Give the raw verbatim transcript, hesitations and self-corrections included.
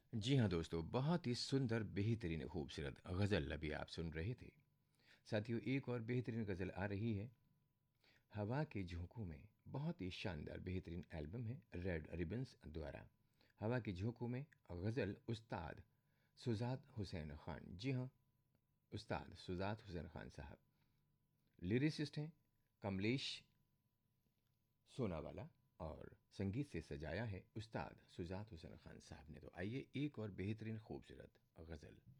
जी हाँ दोस्तों, बहुत ही सुंदर बेहतरीन खूबसूरत गज़ल अभी आप सुन रहे थे। साथियों, एक और बेहतरीन गज़ल आ रही है हवा के झोंकों में। बहुत ही शानदार बेहतरीन एल्बम है रेड रिबन्स द्वारा। हवा के झोंकों में गज़ल उस्ताद सुजात हुसैन खान। जी हाँ, उस्ताद सुजात हुसैन खान साहब लिरिसिस्ट हैं। कमलेश सोनावाला और संगीत से सजाया है उस्ताद सुजात हुसैन खान साहब ने। तो आइए एक और बेहतरीन खूबसूरत गज़ल